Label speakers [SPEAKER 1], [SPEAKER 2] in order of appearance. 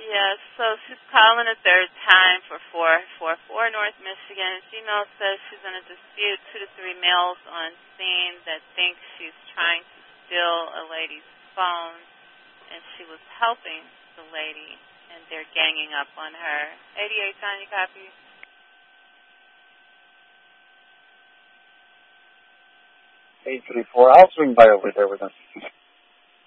[SPEAKER 1] Yes, so she's calling a third time for 444 North Michigan. Female says she's in a dispute, 2 to 3 males on scene that think she's trying to steal a lady's phone, and she was helping the lady, and they're ganging up on her. 88 John, you copy?
[SPEAKER 2] 834. I'll swing by over there with them.